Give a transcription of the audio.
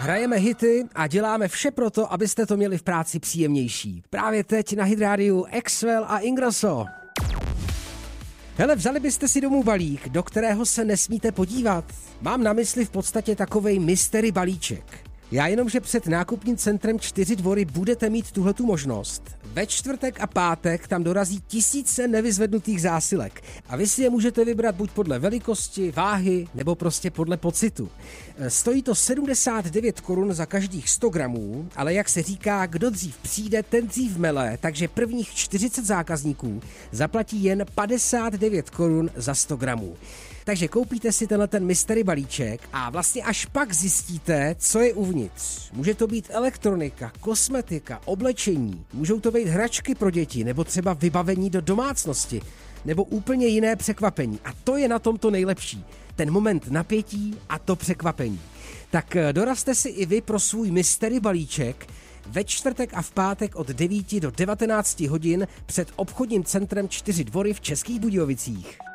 Hrajeme hity a děláme vše proto, abyste to měli v práci příjemnější. Právě teď na Hit Radio Axwell a Ingrosso. Hele, vzali byste si domů balík, do kterého se nesmíte podívat? Mám na mysli v podstatě takovej mystery balíček. Já jenom, že před nákupním centrem 4 Dvory budete mít tuhletu možnost. Ve čtvrtek a pátek tam dorazí tisíce nevyzvednutých zásilek a vy si je můžete vybrat buď podle velikosti, váhy nebo prostě podle pocitu. Stojí to 79 korun za každých 100 gramů, ale jak se říká, kdo dřív přijde, ten dřív mele, takže prvních 40 zákazníků zaplatí jen 59 korun za 100 gramů. Takže koupíte si tenhle mystery balíček a vlastně až pak zjistíte, co je uvnitř. Může to být elektronika, kosmetika, oblečení, můžou to být hračky pro děti nebo třeba vybavení do domácnosti nebo úplně jiné překvapení. A to je na tom to nejlepší. Ten moment napětí a to překvapení. Tak dorazte si i vy pro svůj mystery balíček ve čtvrtek a v pátek od 9 do 19 hodin před obchodním centrem 4 Dvory v Českých Budějovicích.